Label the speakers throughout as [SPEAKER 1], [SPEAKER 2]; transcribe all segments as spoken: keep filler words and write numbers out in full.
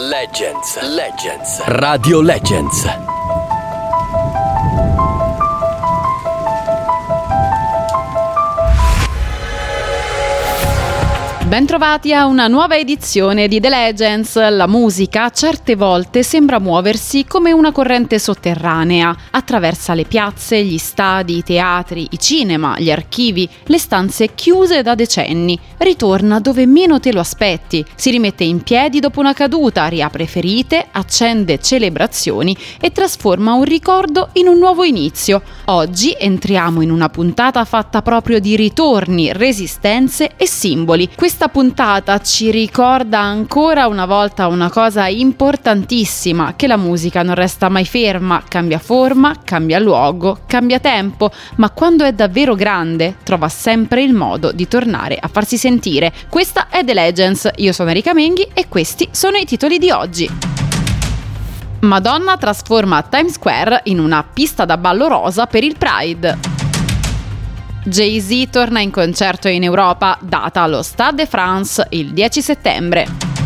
[SPEAKER 1] Legends, Legends, Radio Legends.
[SPEAKER 2] Bentrovati a una nuova edizione di The Legends. La musica certe volte sembra muoversi come una corrente sotterranea. Attraversa le piazze, gli stadi, i teatri, i cinema, gli archivi, le stanze chiuse da decenni. Ritorna dove meno te lo aspetti. Si rimette in piedi dopo una caduta, riapre ferite, accende celebrazioni e trasforma un ricordo in un nuovo inizio. Oggi entriamo in una puntata fatta proprio di ritorni, resistenze e simboli. Questa Questa puntata ci ricorda ancora una volta una cosa importantissima, che la musica non resta mai ferma, cambia forma, cambia luogo, cambia tempo, ma quando è davvero grande trova sempre il modo di tornare a farsi sentire. Questa è The Legends, io sono Erika Menghi e questi sono i titoli di oggi. Madonna trasforma Times Square in una pista da ballo rosa per il Pride. Jay-Z torna in concerto in Europa, data allo Stade de France il dieci settembre.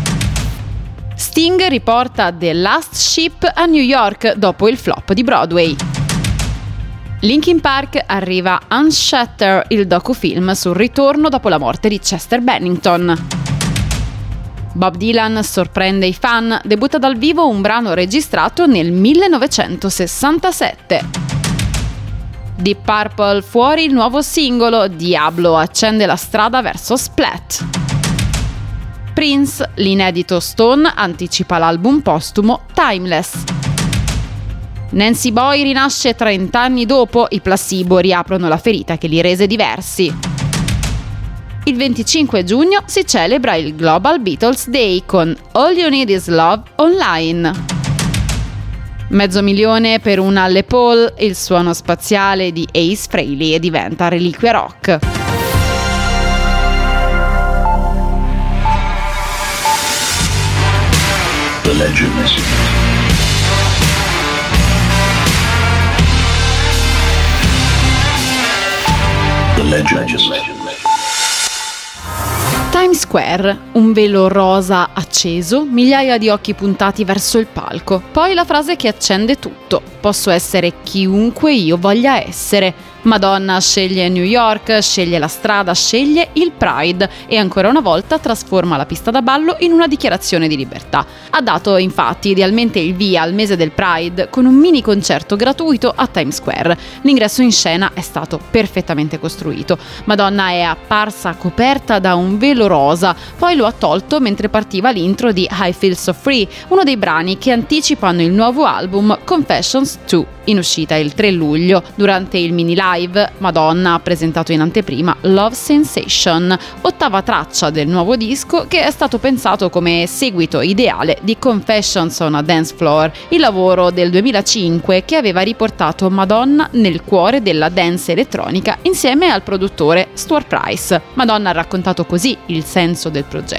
[SPEAKER 2] Sting riporta The Last Ship a New York dopo il flop di Broadway. Linkin Park arriva Unshattered, il docufilm sul ritorno dopo la morte di Chester Bennington. Bob Dylan sorprende i fan, debutta dal vivo un brano registrato nel millenovecentosessantasette. Deep Purple fuori il nuovo singolo, Diablo accende la strada verso Splat. Prince, l'inedito Stone, anticipa l'album postumo Timeless. Nancy Boy rinasce trent'anni dopo, i placebo riaprono la ferita che li rese diversi. Il venticinque giugno si celebra il Global Beatles Day con All You Need Is Love online. Mezzo milione per una Les Paul, il suono spaziale di Ace Frehley e diventa reliquia rock.
[SPEAKER 3] The Legends. The Legends.
[SPEAKER 2] Times Square, un velo rosa acceso, migliaia di occhi puntati verso il palco. Poi la frase che accende tutto: posso essere chiunque io voglia essere. Madonna sceglie New York, sceglie la strada, sceglie il Pride e ancora una volta trasforma la pista da ballo in una dichiarazione di libertà. Ha dato infatti idealmente il via al mese del Pride con un mini concerto gratuito a Times Square. L'ingresso in scena è stato perfettamente costruito. Madonna è apparsa coperta da un velo rosa, poi lo ha tolto mentre partiva l'intro di I Feel So Free, uno dei brani che anticipano il nuovo album Confessions due, in uscita il tre luglio. Durante il mini live Madonna ha presentato in anteprima Love Sensation, ottava traccia del nuovo disco che è stato pensato come seguito ideale di Confessions on a Dance Floor, il lavoro del duemilacinque che aveva riportato Madonna nel cuore della dance elettronica insieme al produttore Stuart Price. Madonna ha raccontato così il senso del progetto.